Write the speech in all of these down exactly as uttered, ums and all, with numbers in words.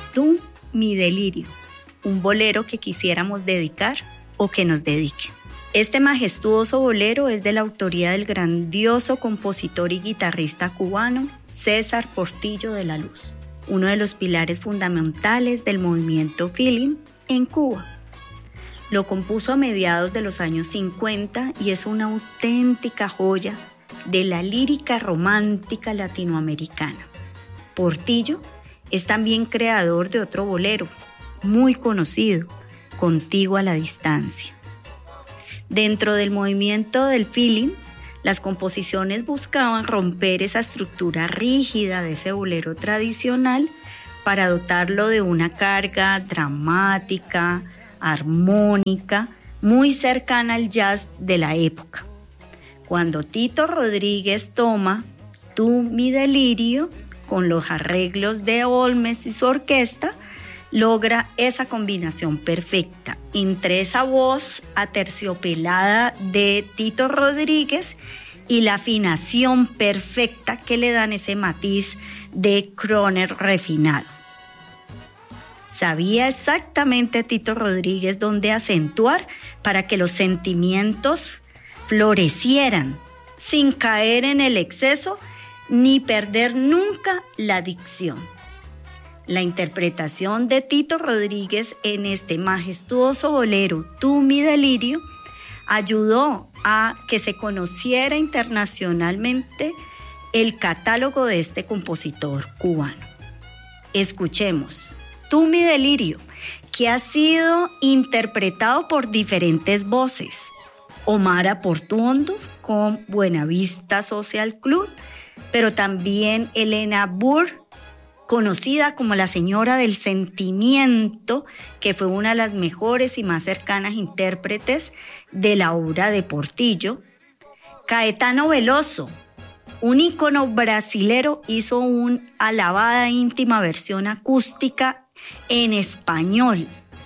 Tú, mi delirio, un bolero que quisiéramos dedicar o que nos dediquen. Este majestuoso bolero es de la autoría del grandioso compositor y guitarrista cubano César Portillo de la Luz, uno de los pilares fundamentales del movimiento feeling en Cuba. Lo compuso a mediados de los años cincuenta y es una auténtica joya de la lírica romántica latinoamericana. Portillo es también creador de otro bolero muy conocido, Contigo a la distancia. Dentro del movimiento del feeling, las composiciones buscaban romper esa estructura rígida de ese bolero tradicional para dotarlo de una carga dramática, armónica, muy cercana al jazz de la época. Cuando Tito Rodríguez toma Tú, mi delirio, con los arreglos de Olmes y su orquesta, logra esa combinación perfecta entre esa voz aterciopelada de Tito Rodríguez y la afinación perfecta que le dan ese matiz de crooner refinado. Sabía exactamente Tito Rodríguez dónde acentuar para que los sentimientos florecieran sin caer en el exceso ni perder nunca la dicción. La interpretación de Tito Rodríguez en este majestuoso bolero Tú, mi delirio, ayudó a que se conociera internacionalmente el catálogo de este compositor cubano. Escuchemos Tú, mi delirio, que ha sido interpretado por diferentes voces. Omar Portuondo con Buenavista Social Club, pero también Elena Burr, conocida como la Señora del Sentimiento, que fue una de las mejores y más cercanas intérpretes de la obra de Portillo. Caetano Veloso, un ícono brasilero, hizo una alabada íntima versión acústica en español.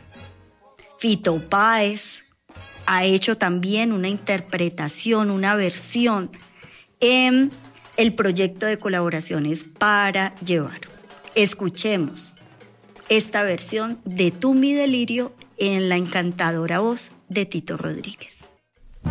Fito Páez ha hecho también una interpretación, una versión en el proyecto de colaboraciones Para Llevar. Escuchemos esta versión de Tú, mi delirio en la encantadora voz de Tito Rodríguez.